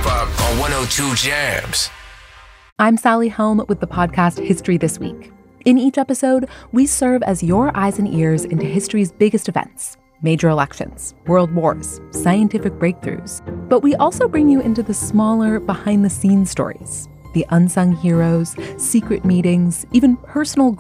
hip hop on 102 Jams. I'm Sally Helm with the podcast History This Week. In each episode, we serve as your eyes and ears into history's biggest events, major elections, world wars, scientific breakthroughs. But we also bring you into the smaller, behind-the-scenes stories, the unsung heroes, secret meetings, even personal